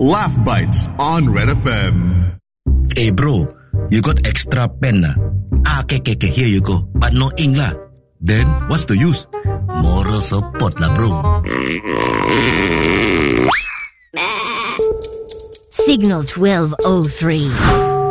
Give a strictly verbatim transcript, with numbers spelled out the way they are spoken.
Laugh Bites on Red F M. Hey bro, you got extra pen na? Ah, okay, okay, okay, here you go. But no ink lah. Then, what's the use? Moral support lah bro. Signal twelve oh three.